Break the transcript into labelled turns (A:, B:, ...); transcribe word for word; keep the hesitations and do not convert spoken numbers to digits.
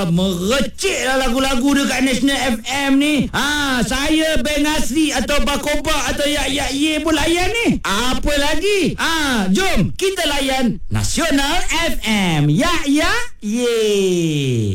A: merecik lah lagu-lagu dekat National F M ni. Ha, saya Ben Asri atau Bakoba atau Yak Yak Ye pun layan ni. Apa lagi? Ha, jom kita layan Nasional F M. Yak Yak Ye.